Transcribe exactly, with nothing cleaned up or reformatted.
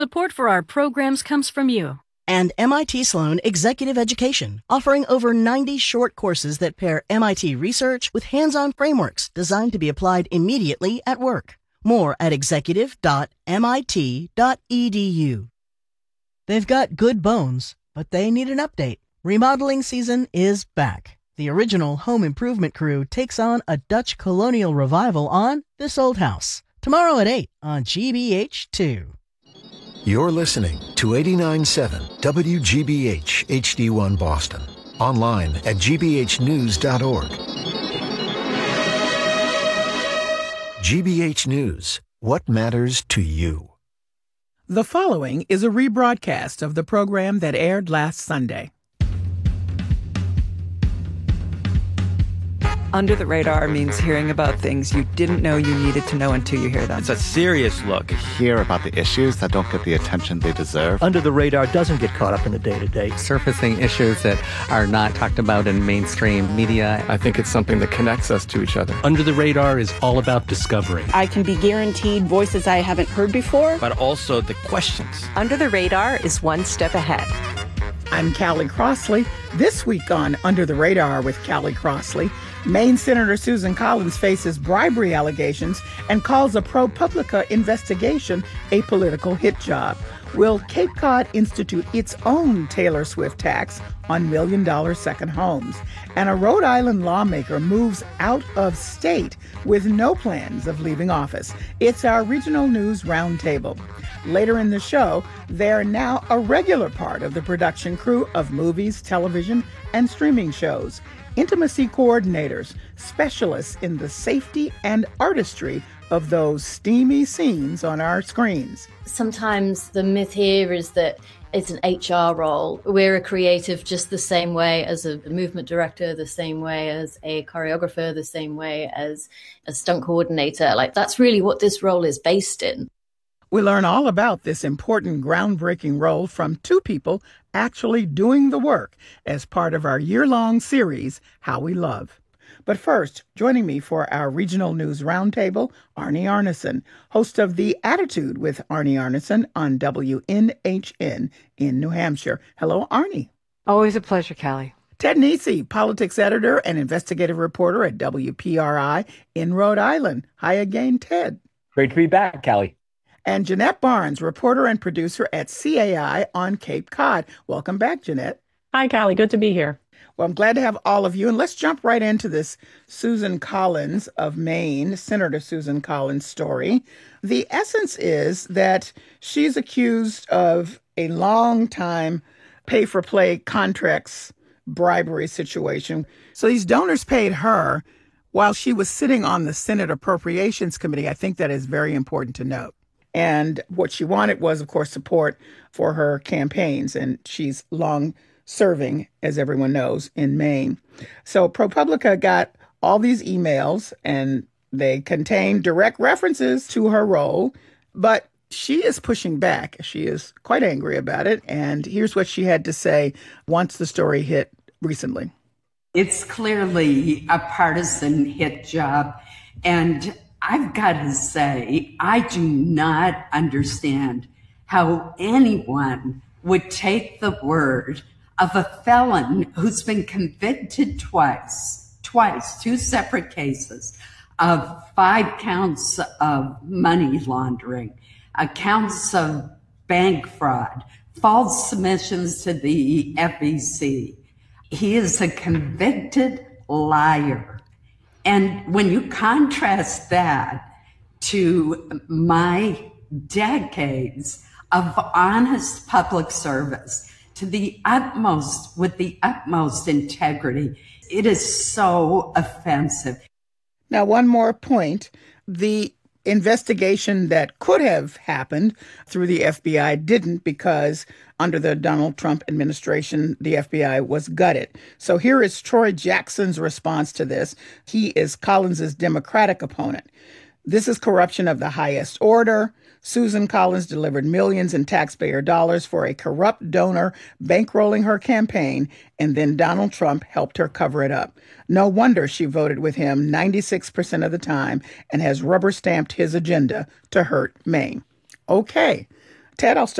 Support for our programs comes from you. And M I T Sloan Executive Education, offering over ninety short courses that pair M I T research with hands-on frameworks designed to be applied immediately at work. More at executive dot M I T dot E D U. They've got good bones, but they need an update. Remodeling season is back. The original home improvement crew takes on a Dutch colonial revival on This Old House. Tomorrow at eight on G B H two. You're listening to eighty-nine point seven W G B H H D one Boston. Online at G B H news dot org. G B H News. What matters to you? The following is a rebroadcast of the program that aired last Sunday. Under the radar means hearing about things you didn't know you needed to know until you hear them. It's a serious look. Hear about the issues that don't get the attention they deserve. Under the radar doesn't get caught up in the day-to-day. Surfacing issues that are not talked about in mainstream media. I think it's something that connects us to each other. Under the radar is all about discovery. I can be guaranteed voices I haven't heard before. But also the questions. Under the radar is one step ahead. I'm Callie Crossley. This week on Under the Radar with Callie Crossley, Maine Senator Susan Collins faces bribery allegations and calls a ProPublica investigation a political hit job. Will Cape Cod institute its own Taylor Swift tax on million-dollar second homes? And a Rhode Island lawmaker moves out of state with no plans of leaving office. It's our regional news roundtable. Later in the show, they're now a regular part of the production crew of movies, television, and streaming shows. Intimacy coordinators, specialists in the safety and artistry of those steamy scenes on our screens. Sometimes the myth here is that it's an H R role. We're a creative just the same way as a movement director, the same way as a choreographer, the same way as a stunt coordinator. Like, that's really what this role is based in. We learn all about this important groundbreaking role from two people actually doing the work as part of our year-long series, How We Love. But first, joining me for our regional news roundtable, Arnie Arneson, host of The Attitude with Arnie Arneson on W N H N in New Hampshire. Hello, Arnie. Always a pleasure, Callie. Ted Nesi, politics editor and investigative reporter at W P R I in Rhode Island. Hi again, Ted. Great to be back, Callie. And Jeanette Barnes, reporter and producer at C A I on Cape Cod. Welcome back, Jeanette. Hi, Callie. Good to be here. Well, I'm glad to have all of you. And let's jump right into this Susan Collins of Maine, Senator Susan Collins story. The essence is that she's accused of a long time pay-for-play contracts bribery situation. So these donors paid her while she was sitting on the Senate Appropriations Committee. I think that is very important to note. And what she wanted was, of course, support for her campaigns. And she's long serving, as everyone knows, in Maine. So ProPublica got all these emails, and they contain direct references to her role. But she is pushing back. She is quite angry about it. And here's what she had to say once the story hit recently. It's clearly a partisan hit job. And I've got to say, I do not understand how anyone would take the word of a felon who's been convicted twice, twice, two separate cases of five counts of money laundering, accounts of bank fraud, false submissions to the F E C. He is a convicted liar. And when you contrast that to my decades of honest public service, to the utmost, with the utmost integrity, it is so offensive. Now, one more point. The investigation that could have happened through the F B I didn't, because under the Donald Trump administration, the F B I was gutted. So here is Troy Jackson's response to this. He is Collins's Democratic opponent. This is corruption of the highest order. Susan Collins delivered millions in taxpayer dollars for a corrupt donor bankrolling her campaign, and then Donald Trump helped her cover it up. No wonder she voted with him ninety-six percent of the time and has rubber-stamped his agenda to hurt Maine. Okay. Ted, I'll start